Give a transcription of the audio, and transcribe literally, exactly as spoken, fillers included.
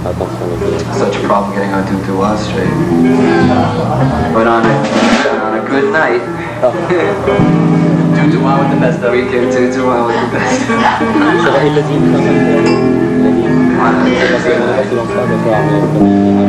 attention les gars. Such a problem getting on two two one straight. But on a, on a good night, two two one with the best of. We can two two one with the best. Ça va, il l'a dit, il l'a dit. Il a dit. C'est pas si longtemps de voir, mais